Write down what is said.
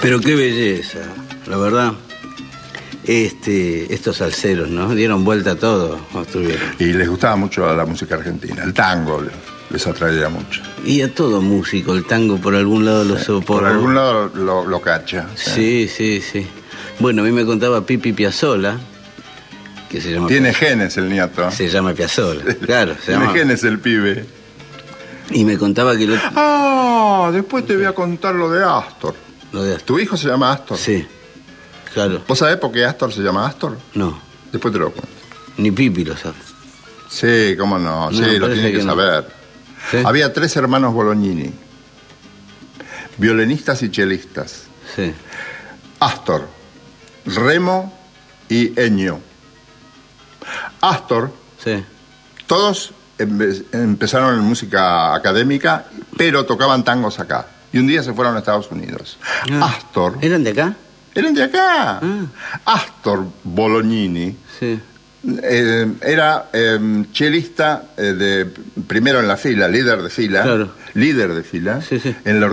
Pero qué belleza, la verdad. Estos salseros, ¿no? Dieron vuelta a todo, estuvieron. Y les gustaba mucho la música argentina, el tango les atraía mucho. Y a todo músico, el tango por algún lado lo soporta. Por algún lado lo cacha. Sí. Bueno, a mí me contaba Pipi Piazzolla, que se llama... Tiene genes el nieto. Se llama Piazzolla, claro. Tiene genes el pibe. Y me contaba que... Después te voy a contar lo de Astor. Lo de Astor. ¿Tu hijo se llama Astor? Sí, claro. ¿Vos sabés por qué Astor se llama Astor? No. Después te lo cuento. Ni Pipi lo sabe. Sí, cómo no. Sí, lo tiene que saber. ¿Sí? Había 3 hermanos Bolognini, violinistas y chelistas. Sí. Astor, Remo y Ennio. Astor, Sí. todos empezaron en música académica, pero tocaban tangos acá. Y un día se fueron a Estados Unidos. Astor... ¿Eran de acá? Eran de acá. Astor Bolognini... Sí. Era chelista primero en la fila, líder de fila, Claro. líder de fila, Sí. en la